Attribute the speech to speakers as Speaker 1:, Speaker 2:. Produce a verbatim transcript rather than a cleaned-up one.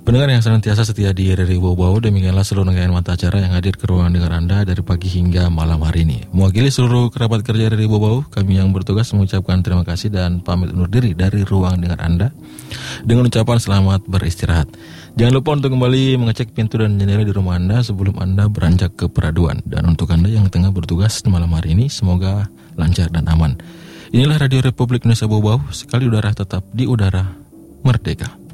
Speaker 1: Pendengar yang senantiasa setia di R R I Bau-Bau, demikianlah seluruh rangkaian mata acara yang hadir ke ruangan dengar Anda dari pagi hingga malam hari ini. Mewakili seluruh kerabat kerja R R I Bau-Bau, kami yang bertugas mengucapkan terima kasih dan pamit undur diri dari ruang dengar Anda dengan ucapan selamat beristirahat. Jangan lupa untuk kembali mengecek pintu dan jendela di rumah Anda sebelum Anda beranjak ke peraduan. Dan untuk Anda yang tengah bertugas di malam hari ini, semoga lancar dan aman. Inilah Radio Republik Indonesia Bau-Bau, sekali udara tetap di udara merdeka.